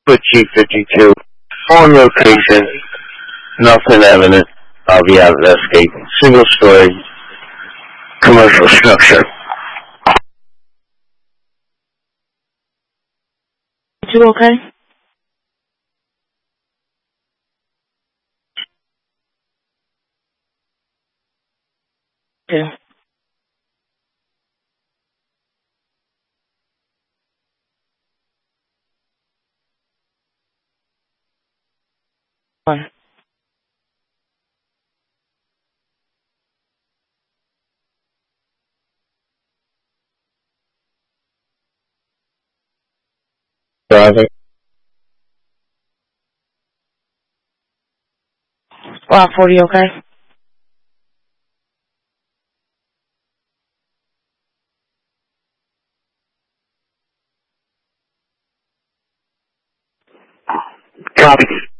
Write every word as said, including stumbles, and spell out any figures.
Put G fifty-two on location. Nothing evident of the out of escape. Single story commercial structure. You okay? Okay. Fine. Driving. Rock forty, okay? Copy.